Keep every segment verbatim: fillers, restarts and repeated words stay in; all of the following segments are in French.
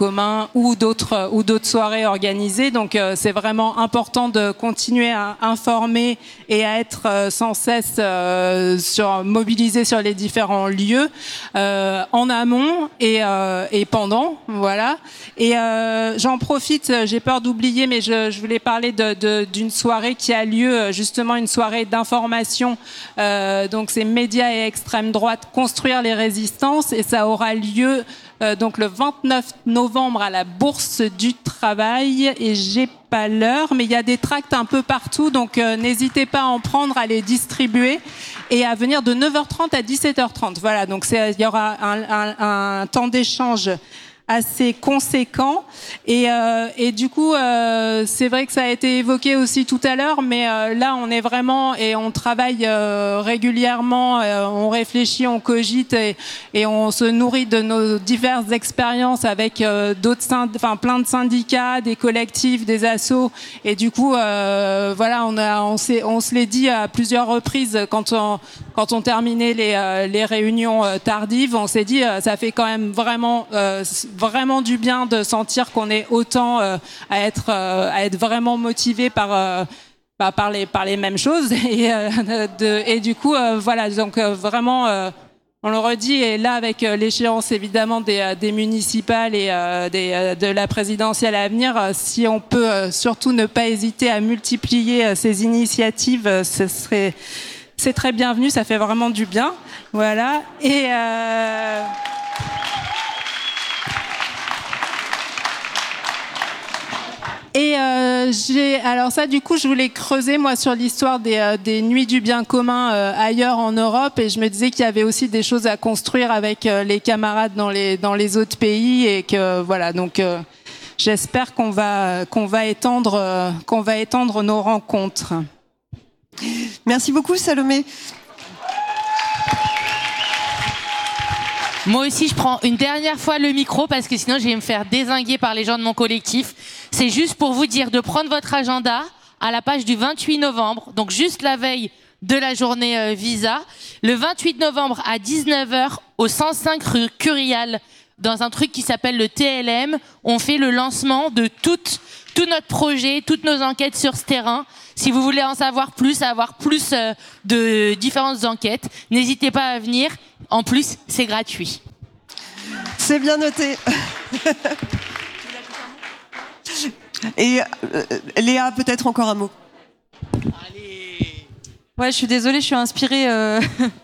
commun ou d'autres ou d'autres soirées organisées. Donc euh, c'est vraiment important de continuer à informer et à être euh, sans cesse euh, sur, mobilisé sur les différents lieux euh, en amont et, euh, et pendant. Voilà. Et euh, j'en profite, j'ai peur d'oublier, mais je, je voulais parler de, de, d'une soirée qui a lieu, justement une soirée d'information. Euh, donc c'est médias et extrême droite, construire les résistances, et ça aura lieu Euh, donc le vingt-neuf novembre à la Bourse du Travail, et j'ai pas l'heure, mais il y a des tracts un peu partout, donc euh, n'hésitez pas à en prendre, à les distribuer et à venir de neuf heures trente à dix-sept heures trente. Voilà, donc c'est, il y aura un, un, un temps d'échange assez conséquent, et, euh, et du coup euh, c'est vrai que ça a été évoqué aussi tout à l'heure, mais euh, là on est vraiment, et on travaille euh, régulièrement, euh, on réfléchit, on cogite, et, et on se nourrit de nos diverses expériences avec euh, d'autres synd- enfin plein de syndicats, des collectifs, des assos, et du coup euh, voilà, on a on s'est on se l'est dit à plusieurs reprises quand on quand on terminait les euh, les réunions euh, tardives, on s'est dit euh, ça fait quand même vraiment euh, vraiment du bien de sentir qu'on est autant euh, à être euh, à être vraiment motivé par euh, bah, par les par les mêmes choses, et euh, de, et du coup euh, voilà, donc euh, vraiment euh, on le redit, et là avec euh, l'échéance évidemment des euh, des municipales et euh, des euh, de la présidentielle à venir, euh, si on peut euh, surtout ne pas hésiter à multiplier euh, ces initiatives, euh, ce serait c'est très bienvenu, ça fait vraiment du bien. Voilà. Et euh Et euh, j'ai alors ça du coup je voulais creuser moi sur l'histoire des, euh, des nuits du bien commun euh, ailleurs en Europe, et je me disais qu'il y avait aussi des choses à construire avec euh, les camarades dans les dans les autres pays, et que voilà, donc euh, j'espère qu'on va qu'on va étendre euh, qu'on va étendre nos rencontres. Merci beaucoup Salomé. Moi aussi, je prends une dernière fois le micro parce que sinon, je vais me faire dézinguer par les gens de mon collectif. C'est juste pour vous dire de prendre votre agenda à la page du vingt-huit novembre, donc juste la veille de la journée euh, Visa. Le vingt-huit novembre à dix-neuf heures, au cent cinq rue Curial, dans un truc qui s'appelle le T L M, on fait le lancement de toute, tout notre projet, toutes nos enquêtes sur ce terrain. Si vous voulez en savoir plus, avoir plus euh, de différentes enquêtes, n'hésitez pas à venir. En plus, c'est gratuit. C'est bien noté. Et euh, Léa, peut-être encore un mot. Allez. Ouais, je suis désolée, je suis inspirée. Euh...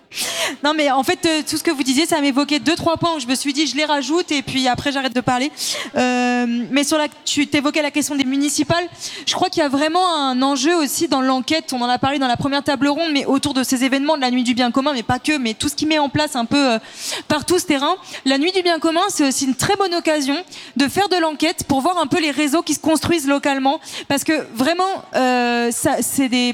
Non, mais en fait, euh, tout ce que vous disiez, ça m'évoquait deux, trois points où je me suis dit, je les rajoute, et puis après, j'arrête de parler. Euh, mais sur la, tu t'évoquais la question des municipales. Je crois qu'il y a vraiment un enjeu aussi dans l'enquête. On en a parlé dans la première table ronde, mais autour de ces événements de la Nuit du Bien Commun, mais pas que, mais tout ce qui met en place un peu euh, partout ce terrain. La Nuit du Bien Commun, c'est aussi une très bonne occasion de faire de l'enquête pour voir un peu les réseaux qui se construisent localement, parce que vraiment, euh, ça, c'est des,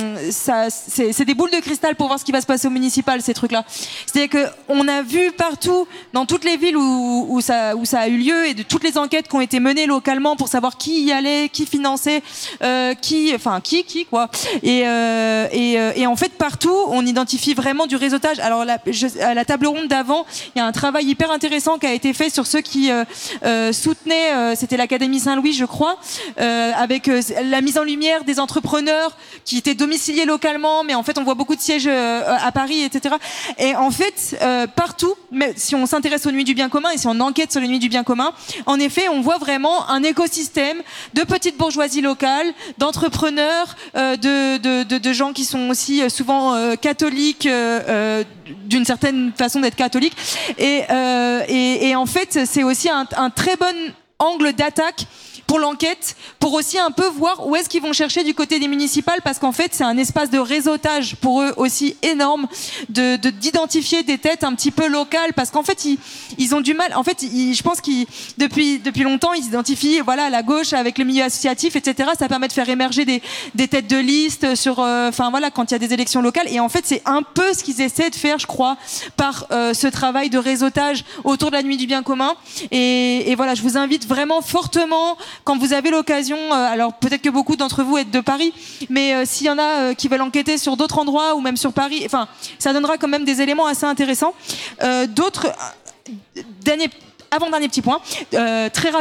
ça, c'est, c'est des boules de cristal pour voir ce qui va se passer au municipal, ces trucs-là. C'est-à-dire que on a vu partout, dans toutes les villes où, où ça, où ça a eu lieu, et de toutes les enquêtes qui ont été menées localement pour savoir qui y allait, qui finançait, euh, qui, enfin qui, qui quoi. Et, euh, et, euh, et en fait partout, on identifie vraiment du réseautage. Alors la, je, à la table ronde d'avant, il y a un travail hyper intéressant qui a été fait sur ceux qui euh, euh, soutenaient, euh, c'était l'Académie Saint-Louis, je crois, euh, avec euh, la mise en lumière des entrepreneurs qui étaient domiciliés localement, mais en fait on voit beaucoup de sièges euh, à Paris, et cetera. Et en fait, euh, partout, mais si on s'intéresse aux nuits du bien commun et si on enquête sur les nuits du bien commun, en effet, on voit vraiment un écosystème de petites bourgeoisies locales, d'entrepreneurs, euh, de, de, de, de gens qui sont aussi souvent euh, catholiques, euh, euh, d'une certaine façon d'être catholiques. Et, euh, et, et en fait, c'est aussi un, un très bon angle d'attaque pour l'enquête, pour aussi un peu voir où est-ce qu'ils vont chercher du côté des municipales, parce qu'en fait c'est un espace de réseautage pour eux aussi énorme, de, de d'identifier des têtes un petit peu locales, parce qu'en fait ils, ils ont du mal, en fait ils, je pense qu'ils depuis depuis longtemps ils identifient voilà la gauche avec le milieu associatif, et cetera. Ça permet de faire émerger des des têtes de liste sur, enfin euh, voilà, quand il y a des élections locales, et en fait c'est un peu ce qu'ils essaient de faire, je crois, par euh, ce travail de réseautage autour de la nuit du bien commun. Et, et voilà, je vous invite vraiment fortement, quand vous avez l'occasion, euh, alors peut-être que beaucoup d'entre vous êtes de Paris, mais euh, s'il y en a euh, qui veulent enquêter sur d'autres endroits ou même sur Paris, enfin, ça donnera quand même des éléments assez intéressants. Euh, d'autres, euh, dernier avant-dernier petit point. Euh, très